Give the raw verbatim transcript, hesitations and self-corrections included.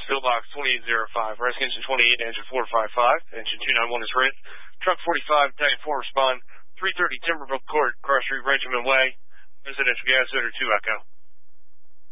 Pillbox twenty-eight oh five. Rescue engine twenty-eight, engine four five five. Engine two ninety-one is written. Truck forty-five, Battalion four respond. three thirty Timberville Court, Cross Street, Regiment Way. Residential gas odor two Echo.